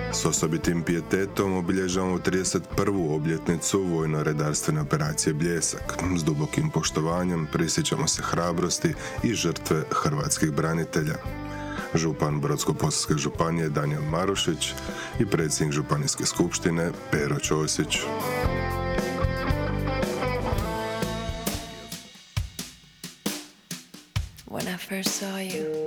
S osobitim pijetetom obilježavamo 31. obljetnicu vojno-redarstvene operacije Bljesak. S dubokim poštovanjem prisjećamo se hrabrosti i žrtve hrvatskih branitelja. Župan Brodsko-posavske županije Danijel Marušić i predsjednik županijske skupštine Pero Ćosić. When I first saw you,